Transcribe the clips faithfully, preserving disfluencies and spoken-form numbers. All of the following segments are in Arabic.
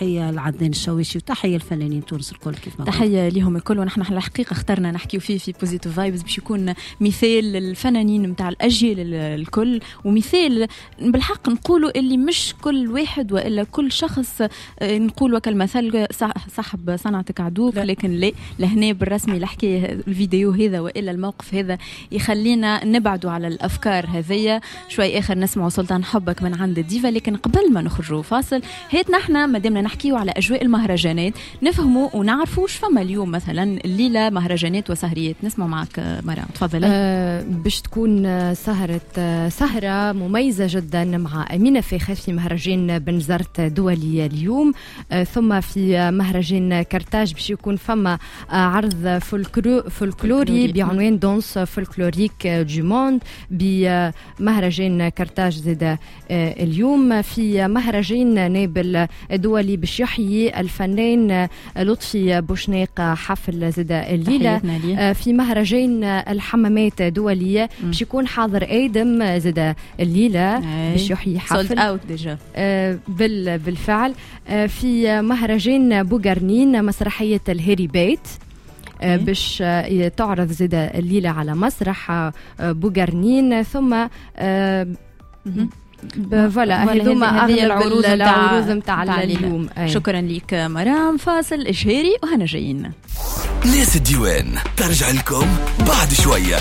تحية لعدنان الشويشي وتحية الفنانين تونس الكل كيف ما تحية لهم الكل. ونحن على الحقيقة اخترنا نحكيو فيه في بوزيتيف فايبز باش يكون مثال للفنانين متاع الأجيال الكل، ومثال بالحق نقولوا اللي مش كل واحد وإلا كل شخص نقول وكالمثل صاحب صنعتك عدوك، لكن لا لهنا بالرسمي الحكاية الفيديو هذا وإلا الموقف هذا يخلينا نبعدوا على الأفكار هذية شوي. آخر نسمعوا سلطان حبك من عند الديفا، لكن قبل ما نخرجوا فاصل هيت نحنا مادامنا نحكيوا على أجواء المهرجانات نفهموا ونعرفوا وش فما اليوم مثلا الليلة مهرجانات وسهريات. نسمع معك مرام تفضل. أه باش تكون سهرة سهرة مميزة جدا مع أمينة فاخر في مهرجان بنزرت دولي اليوم. أه ثم في مهرجان كرتاج باش يكون فما عرض فولكلو فولكلوري بعنوان دونس فولكلوريك دو موند بمهرجان كرتاج زاد اليوم. في مهرجان نابل الدولي باش يحيي الفنان لطفي بوشناق حفل زاد الليلة. في مهرجان الحمامات دولية باش يكون حاضر آدم زاد الليلة باش يحيي حفل آه بالفعل. آه في مهرجان بوغرنين مسرحية الهاري بيت آه باش آه تعرض زاد الليلة على مسرح آه بوغرنين. ثم آه فوالا هذوما اغلب العروض العروض نتاع اليوم. شكرا لك مرام. فاصل إشهاري وهنا جايين. ناس الديوان ترجع لكم بعد شوية.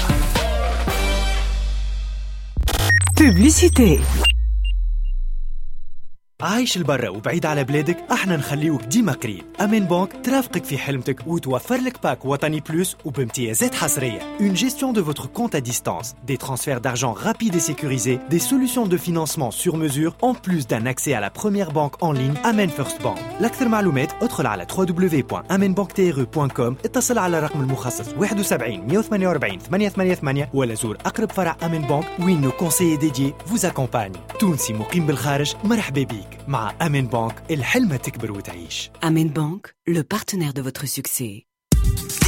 بوبليسيتي. عايش البرا وبعيد على بلادك، احنا نخليوك ديما قريب. أمان بانك ترافقك في حلمتك وتوفر لك باك وطني بلوس وبامتيازات حصرية. Une gestion de votre compte à distance, des transferts d'argent rapides et sécurisés, des solutions de financement sur mesure, en plus d'un accès à la première banque en ligne Amen First Bank. لأكثر معلومات ادخل على دبليو دبليو دبليو دوت amen bank t r e دوت com، اتصل على الرقم المخصص واحد وسبعين مية وثمانية وأربعين ثمانية ثمانية ثمانية ولا زور أقرب فرع Amen Bank وين nos conseillers dédiés vous accompagnent. تونسي مقيم بالخارج مرحبا بيك. مع Amen Bank الحلمة تكبر وتعيش. Amen Bank, le partenaire de votre succès.